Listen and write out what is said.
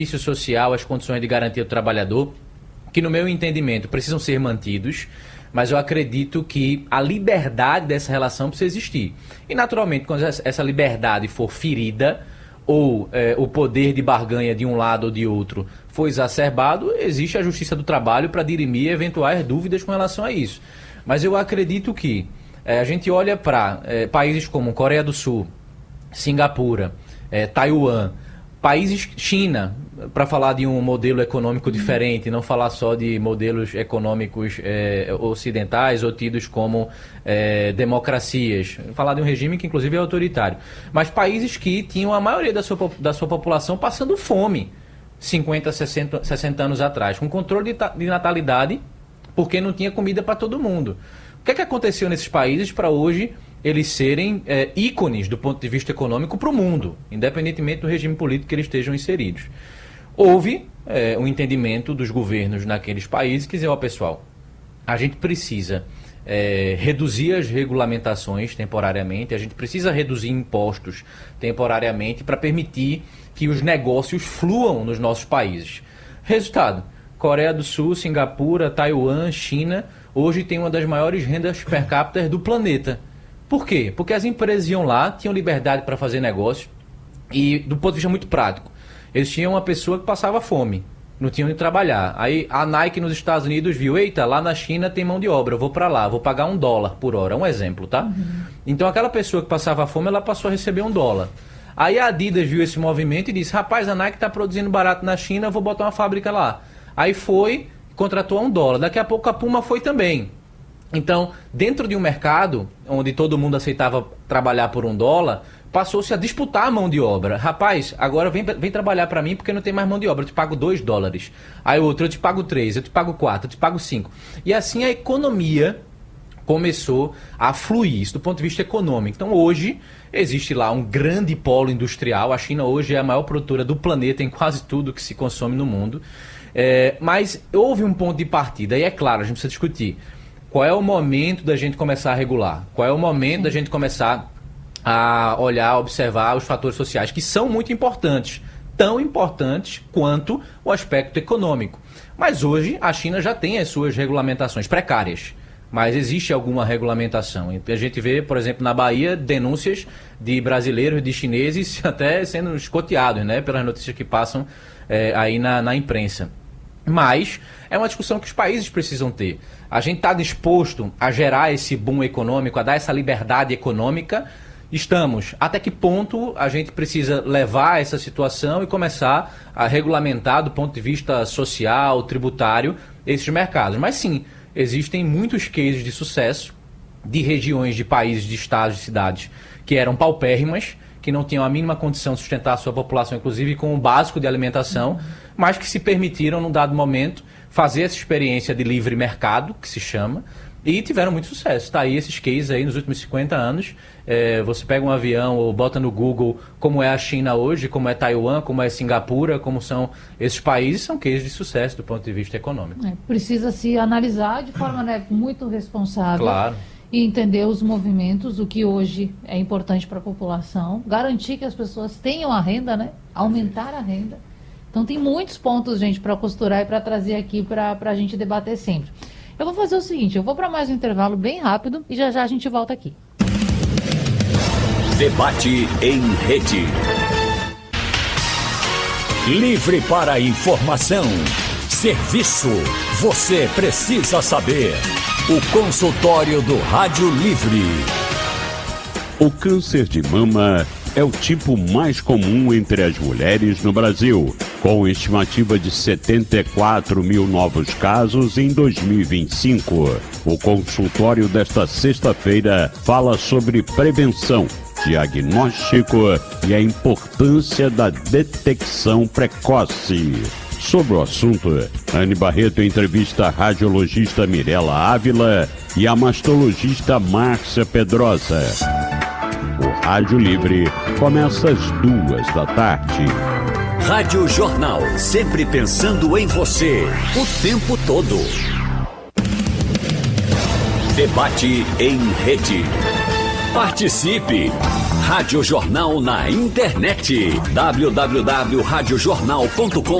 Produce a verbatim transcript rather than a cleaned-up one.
social, as condições de garantia do trabalhador, que no meu entendimento precisam ser mantidos, mas eu acredito que a liberdade dessa relação precisa existir. E naturalmente, quando essa liberdade for ferida, ou é, o poder de barganha de um lado ou de outro for exacerbado, existe a Justiça do Trabalho para dirimir eventuais dúvidas com relação a isso. Mas eu acredito que é, a gente olha para é, países como Coreia do Sul, Singapura, é, Taiwan, países, China, para falar de um modelo econômico diferente, não falar só de modelos econômicos é, ocidentais ou tidos como é, democracias, falar de um regime que inclusive é autoritário, mas países que tinham a maioria da sua, da sua população passando fome cinquenta, sessenta, sessenta anos atrás, com controle de, de natalidade, porque não tinha comida para todo mundo. O que é que aconteceu nesses países para hoje eles serem é, ícones do ponto de vista econômico para o mundo, independentemente do regime político que eles estejam inseridos? Houve é, um entendimento dos governos naqueles países que dizer, ó pessoal, a gente precisa é, reduzir as regulamentações temporariamente, a gente precisa reduzir impostos temporariamente para permitir que os negócios fluam nos nossos países. Resultado, Coreia do Sul, Singapura, Taiwan, China, hoje tem uma das maiores rendas per capita do planeta. Por quê? Porque as empresas iam lá, tinham liberdade para fazer negócio e, do ponto de vista muito prático, eles tinham uma pessoa que passava fome, não tinham onde trabalhar. Aí a Nike nos Estados Unidos viu, eita, lá na China tem mão de obra, eu vou para lá, vou pagar um dólar por hora, um exemplo, tá? Uhum. Então aquela pessoa que passava fome, ela passou a receber um dólar. Aí a Adidas viu esse movimento e disse, rapaz, a Nike está produzindo barato na China, eu vou botar uma fábrica lá. Aí foi, contratou a um dólar, daqui a pouco a Puma foi também. Então, dentro de um mercado onde todo mundo aceitava trabalhar por um dólar, passou-se a disputar a mão de obra. Rapaz, agora vem, vem trabalhar para mim porque não tem mais mão de obra, eu te pago dois dólares. Aí o outro, eu te pago três, eu te pago quatro, eu te pago cinco. E assim a economia começou a fluir, isso do ponto de vista econômico. Então hoje existe lá um grande polo industrial, a China hoje é a maior produtora do planeta em quase tudo que se consome no mundo. É, mas houve um ponto de partida, e é claro, a gente precisa discutir. Qual é o momento da gente começar a regular? Qual é o momento da gente começar a olhar, observar os fatores sociais, que são muito importantes, tão importantes quanto o aspecto econômico. Mas hoje a China já tem as suas regulamentações precárias, mas existe alguma regulamentação. A gente vê, por exemplo, na Bahia, denúncias de brasileiros, de chineses, até sendo escoteados, né, pelas notícias que passam é, aí na, na imprensa. Mas é uma discussão que os países precisam ter. A gente está disposto a gerar esse boom econômico, a dar essa liberdade econômica? Estamos. Até que ponto a gente precisa levar essa situação e começar a regulamentar do ponto de vista social, tributário, esses mercados? Mas sim, existem muitos cases de sucesso de regiões, de países, de estados, de cidades que eram paupérrimas, que não tinham a mínima condição de sustentar a sua população, inclusive com o básico de alimentação, mas que se permitiram, num dado momento, fazer essa experiência de livre mercado, que se chama, e tiveram muito sucesso. Está aí esses cases aí nos últimos cinquenta anos. É, você pega um avião ou bota no Google como é a China hoje, como é Taiwan, como é Singapura, como são esses países, são cases de sucesso do ponto de vista econômico. É, precisa se analisar de forma né, muito responsável. Claro. E entender os movimentos, o que hoje é importante para a população, garantir que as pessoas tenham a renda, né? Aumentar a renda. Então tem muitos pontos, gente, para costurar e para trazer aqui para a gente debater sempre. Eu vou fazer o seguinte, eu vou para mais um intervalo bem rápido e já já a gente volta aqui. Debate em rede. Livre para informação. Serviço. Você precisa saber. O consultório do Rádio Livre. O câncer de mama é o tipo mais comum entre as mulheres no Brasil, com estimativa de setenta e quatro mil novos casos em dois mil e vinte e cinco. O consultório desta sexta-feira fala sobre prevenção, diagnóstico e a importância da detecção precoce. Sobre o assunto, Anne Barreto entrevista a radiologista Mirela Ávila e a mastologista Márcia Pedrosa. O Rádio Livre começa às duas da tarde. Rádio Jornal, sempre pensando em você, o tempo todo. Debate em rede. Participe! Rádio Jornal na internet. w w w ponto rádio jornal ponto com